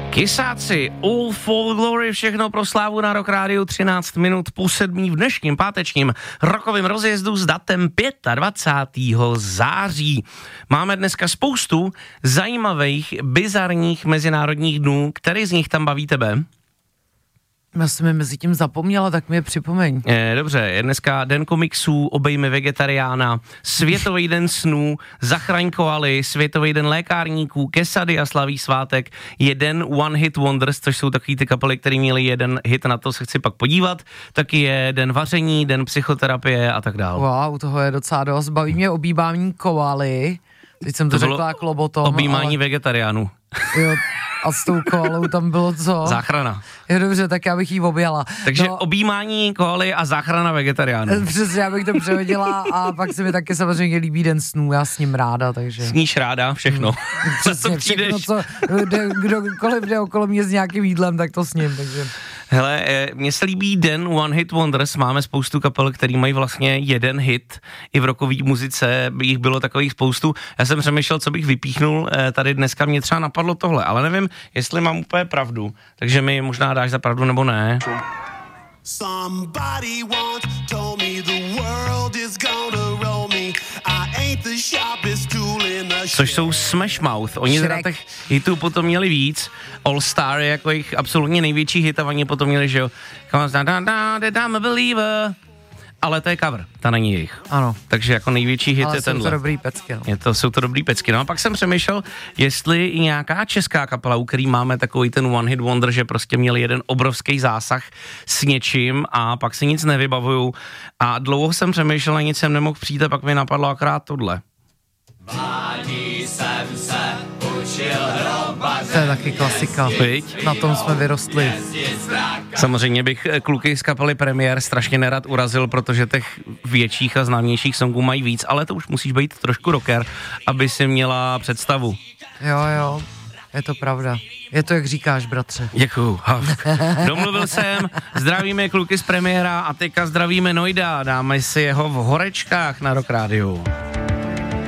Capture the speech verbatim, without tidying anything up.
Kysáci, All for Glory, všechno pro slávu na Rock Rádiu, třináct minut po sedmí v dnešním pátečním rokovém rozjezdu s datem dvacátého pátého září. Máme dneska spoustu zajímavých, bizarních mezinárodních dnů. Který z nich tam baví tebe? Já jsem je mezi tím zapomněla, tak mi je připomeň. Je, dobře, je dneska den komiksů, obejmy vegetariána, Světový den snů, Zachraň koaly, Světový den lékárníků, Kesady a slaví svátek, je den One Hit Wonders, což jsou takový ty kapely, které měly jeden hit, na to se chci pak podívat, taky je den vaření, den psychoterapie a tak dále. Wow, toho je docela dost. Baví mě objímání koaly, teď jsem to, to řekla jako lobotom. Objímání ale... vegetariánů. Jo, a s tou koalou tam bylo co? Záchrana. Jo, dobře, tak já bych jí objala. Takže no, objímání koaly a záchrana vegetariánů. Přesně, já bych to přehodila a pak se mi taky samozřejmě líbí den snů, já s ním ráda, takže... Sníš ráda všechno. Přesně, všechno, co jde, kdokoliv jde okolo mě s nějakým jídlem, tak to s ním, takže... Hele, mně se líbí den One Hit Wonders, máme spoustu kapel, který mají vlastně jeden hit, i v rockové muzice jich bylo takových spoustu. Já jsem přemýšlel, co bych vypíchnul, tady dneska mě třeba napadlo tohle, ale nevím, jestli mám úplně pravdu, takže mi možná dáš za pravdu nebo ne. Somebody once told me the world is gonna roll me. I ain't the sharpest tool in the shed. Což jsou Smash Mouth. Oni teda těch hitů potom měli víc. All Star je jako jejich absolutně největší hit a oni potom měli, že jo. I'm a believer. Ale to je cover, ta není jejich. Ano. Takže jako největší hit ale je tenhle. Ale jsou to dobrý pecky, no. Je to, jsou to dobrý pecky. No a pak jsem přemýšlel, jestli i nějaká česká kapela, u který máme takový ten one hit wonder, že prostě měli jeden obrovský zásah s něčím a pak si nic nevybavuju. A dlouho jsem přemýšlel, na nic jsem nemohl přijít a pak mi napadlo akorát tohle. Mládí jsem se učil hroubat. To je taky klasika. Viď? Na tom jsme vyrostli. Samozřejmě bych kluky z kapely Premiér strašně nerad urazil, protože těch větších a známějších songů mají víc, ale to už musíš být trošku rocker, aby si měla představu. Jo, jo, je to pravda. Je to, jak říkáš, bratře. Děkuju. Domluvil jsem, zdravíme kluky z Premiéra a teďka zdravíme Noida, dáme si jeho v Horečkách na Rock Rádiu.